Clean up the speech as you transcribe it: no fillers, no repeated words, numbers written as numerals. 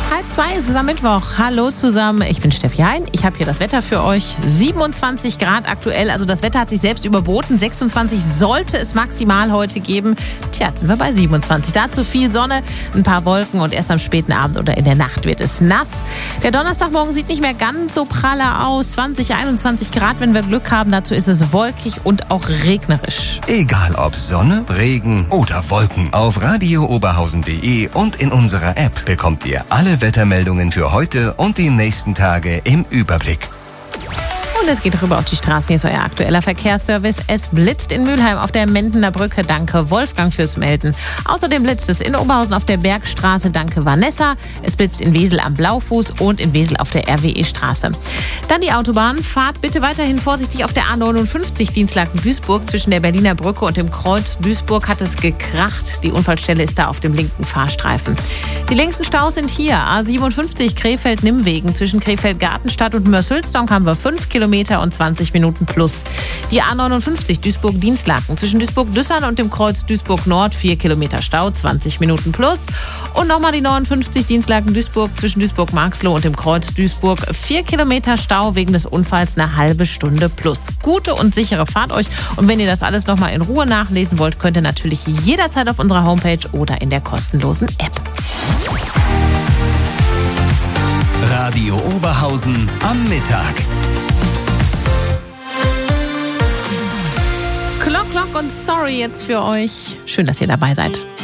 1:30 ist es am Mittwoch. Hallo zusammen, ich bin Steffi Hein. Ich habe hier das Wetter für euch. 27 Grad aktuell, also das Wetter hat sich selbst überboten. 26 sollte es maximal heute geben. Tja, jetzt sind wir bei 27. Dazu viel Sonne, ein paar Wolken und erst am späten Abend oder in der Nacht wird es nass. Der Donnerstagmorgen sieht nicht mehr ganz so praller aus. 20, 21 Grad, wenn wir Glück haben. Dazu ist es wolkig und auch regnerisch. Egal ob Sonne, Regen oder Wolken. Auf radiooberhausen.de und in unserer App bekommt ihr alle Wettermeldungen für heute und die nächsten Tage im Überblick. Und es geht rüber auf die Straßen. Hier ist euer aktueller Verkehrsservice. Es blitzt in Mülheim auf der Mendener Brücke. Danke Wolfgang fürs Melden. Außerdem blitzt es in Oberhausen auf der Bergstraße. Danke Vanessa. Es blitzt in Wesel am Blaufuß und in Wesel auf der RWE-Straße. Dann die Autobahn. Fahrt bitte weiterhin vorsichtig auf der A59 Dinslaken-Duisburg. Zwischen der Berliner Brücke und dem Kreuz Duisburg hat es gekracht. Die Unfallstelle ist da auf dem linken Fahrstreifen. Die längsten Staus sind hier. A57 Krefeld-Nimmwegen. Zwischen Krefeld-Gartenstadt und Mörs-Hülsdonk haben wir 5 Kilometer und 20 Minuten plus. Die A59 Duisburg-Dinslaken. Zwischen Duisburg-Düssern und dem Kreuz Duisburg-Nord 4 Kilometer Stau, 20 Minuten plus. Und nochmal die 59 Dinslaken-Duisburg zwischen Duisburg-Marxloh und dem Kreuz Duisburg 4 Kilometer Stau wegen des Unfalls, eine halbe Stunde plus. Gute und sichere Fahrt euch. Und wenn ihr das alles nochmal in Ruhe nachlesen wollt, könnt ihr natürlich jederzeit auf unserer Homepage oder in der kostenlosen App. Radio Oberhausen am Mittag. Clock und Sorry jetzt für euch. Schön, dass ihr dabei seid.